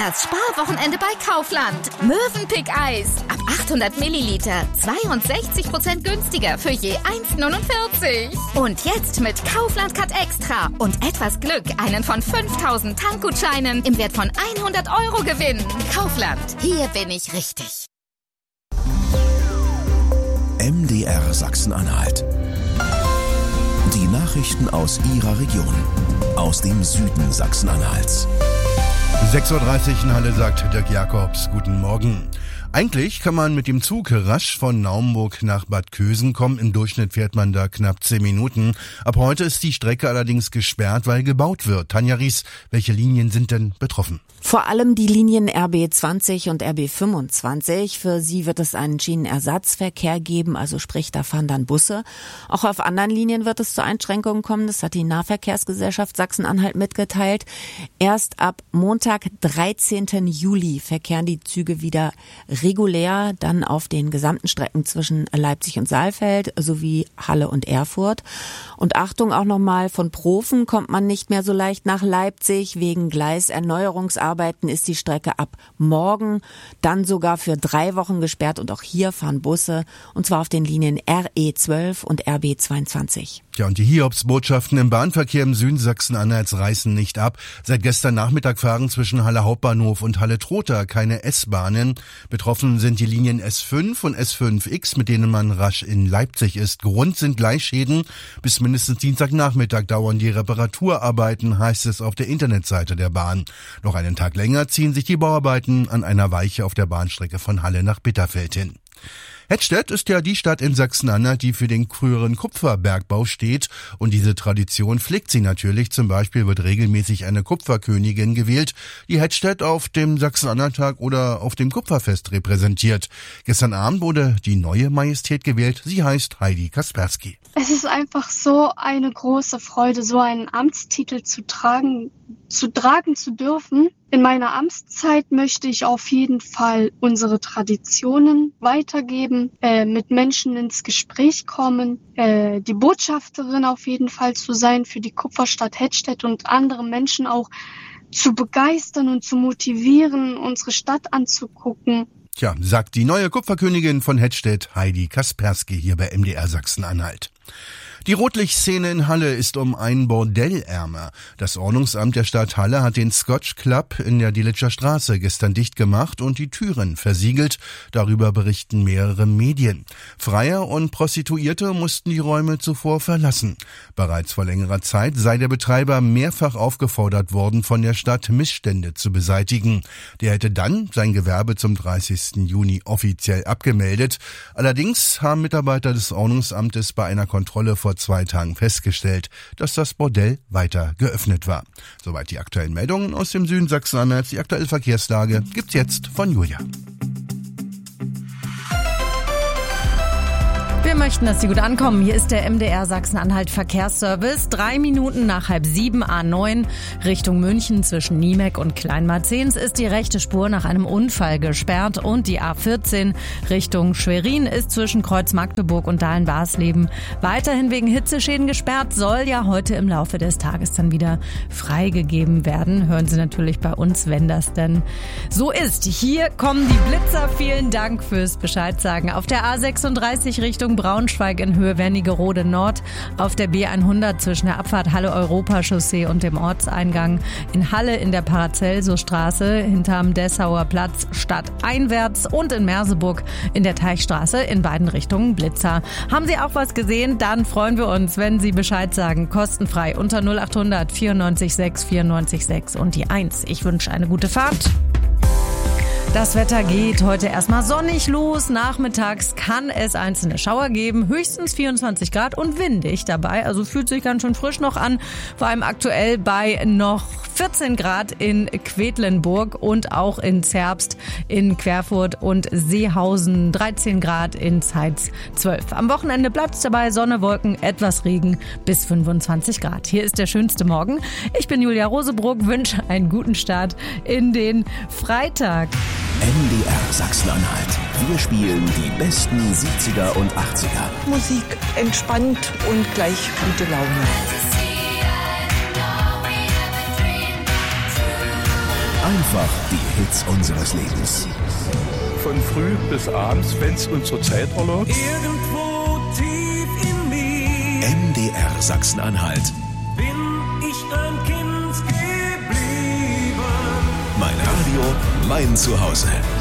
Das Sparwochenende bei Kaufland. Mövenpick-Eis. Ab 800 Milliliter. 62% günstiger für je 1,49. Und jetzt mit Kaufland Cut Extra und etwas Glück einen von 5000 Tankgutscheinen im Wert von 100 € gewinnen. Kaufland. Hier bin ich richtig. MDR Sachsen-Anhalt. Die Nachrichten aus Ihrer Region. Aus dem Süden Sachsen-Anhalts. 6.30 Uhr in Halle, sagt Dirk Jakobs. Guten Morgen. Eigentlich kann man mit dem Zug rasch von Naumburg nach Bad Kösen kommen. Im Durchschnitt fährt man da knapp 10 Minuten. Ab heute ist die Strecke allerdings gesperrt, weil gebaut wird. Tanja Ries, welche Linien sind denn betroffen? Vor allem die Linien RB20 und RB25. Für sie wird es einen Schienenersatzverkehr geben, also sprich, da fahren dann Busse. Auch auf anderen Linien wird es zu Einschränkungen kommen. Das hat die Nahverkehrsgesellschaft Sachsen-Anhalt mitgeteilt. Erst ab Montag, 13. Juli, verkehren die Züge wieder regulär, dann auf den gesamten Strecken zwischen Leipzig und Saalfeld sowie Halle und Erfurt. Und Achtung auch nochmal, von Profen kommt man nicht mehr so leicht nach Leipzig. Wegen Gleiserneuerungsarbeiten ist die Strecke ab morgen dann sogar für 3 Wochen gesperrt. Und auch hier fahren Busse, und zwar auf den Linien RE12 und RB22. Ja, und die Hiobsbotschaften im Bahnverkehr im Süden Sachsen-Anhalts reißen nicht ab. Seit gestern Nachmittag fahren zwischen Halle Hauptbahnhof und Halle Trotha keine S-Bahnen. Betroffen sind die Linien S5 und S5X, mit denen man rasch in Leipzig ist. Grund sind Gleisschäden. Bis mindestens Dienstagnachmittag dauern die Reparaturarbeiten, heißt es auf der Internetseite der Bahn. Noch einen Tag länger ziehen sich die Bauarbeiten an einer Weiche auf der Bahnstrecke von Halle nach Bitterfeld hin. Hettstedt ist ja die Stadt in Sachsen-Anhalt, die für den früheren Kupferbergbau steht. Und diese Tradition pflegt sie natürlich. Zum Beispiel wird regelmäßig eine Kupferkönigin gewählt, die Hettstedt auf dem Sachsen-Anhalt-Tag oder auf dem Kupferfest repräsentiert. Gestern Abend wurde die neue Majestät gewählt. Sie heißt Heidi Kaspersky. Es ist einfach so eine große Freude, so einen Amtstitel zu tragen zu dürfen. In meiner Amtszeit möchte ich auf jeden Fall unsere Traditionen weitergeben, mit Menschen ins Gespräch kommen, die Botschafterin auf jeden Fall zu sein für die Kupferstadt Hettstedt und andere Menschen auch zu begeistern und zu motivieren, unsere Stadt anzugucken. Tja, sagt die neue Kupferkönigin von Hettstedt, Heidi Kaspersky, hier bei MDR Sachsen-Anhalt. Die Rotlichtszene in Halle ist um ein Bordell ärmer. Das Ordnungsamt der Stadt Halle hat den Scotch Club in der Delitzscher Straße gestern dicht gemacht und die Türen versiegelt. Darüber berichten mehrere Medien. Freier und Prostituierte mussten die Räume zuvor verlassen. Bereits vor längerer Zeit sei der Betreiber mehrfach aufgefordert worden, von der Stadt Missstände zu beseitigen. Der hätte dann sein Gewerbe zum 30. Juni offiziell abgemeldet. Allerdings haben Mitarbeiter des Ordnungsamtes bei einer Kontrolle vor 2 Tagen festgestellt, dass das Bordell weiter geöffnet war. Soweit die aktuellen Meldungen aus dem Süden Sachsen-Anhalts. Die aktuelle Verkehrslage gibt's jetzt von Julia. Wir möchten, dass Sie gut ankommen. Hier ist der MDR Sachsen-Anhalt Verkehrsservice. 3 Minuten nach 6:30 A9 Richtung München zwischen Niemek und Kleinmarzens ist die rechte Spur nach einem Unfall gesperrt und die A14 Richtung Schwerin ist zwischen Kreuz Magdeburg und Dahlen-Barsleben weiterhin wegen Hitzeschäden gesperrt, soll ja heute im Laufe des Tages dann wieder freigegeben werden. Hören Sie natürlich bei uns, wenn das denn so ist. Hier kommen die Blitzer. Vielen Dank fürs Bescheid sagen. Auf der A36 Richtung Braunschweig in Höhe Wernigerode Nord, auf der B100 zwischen der Abfahrt Halle-Europa-Chaussee und dem Ortseingang in Halle in der Paracelso-Straße hinterm Dessauer Platz stadteinwärts und in Merseburg in der Teichstraße in beiden Richtungen Blitzer. Haben Sie auch was gesehen? Dann freuen wir uns, wenn Sie Bescheid sagen. Kostenfrei unter 0800 94 6 94 6 und die 1. Ich wünsche eine gute Fahrt. Das Wetter geht heute erstmal sonnig los. Nachmittags kann es einzelne Schauer geben. Höchstens 24 Grad und windig dabei. Also fühlt sich ganz schön frisch noch an. Vor allem aktuell bei noch 14 Grad in Quedlinburg und auch in Zerbst, in Querfurt und Seehausen. 13 Grad in Zeitz 12. Am Wochenende bleibt es dabei. Sonne, Wolken, etwas Regen bis 25 Grad. Hier ist der schönste Morgen. Ich bin Julia Rosebrock, wünsche einen guten Start in den Freitag. MDR Sachsen-Anhalt. Wir spielen die besten 70er und 80er. Musik entspannt und gleich gute Laune. Einfach die Hits unseres Lebens. Von früh bis abends, wenn es unsere Zeit erlaubt. Irgendwo tief in mir MDR Sachsen-Anhalt. bin ich ein Kind geblieben. Mein Radio, mein Zuhause.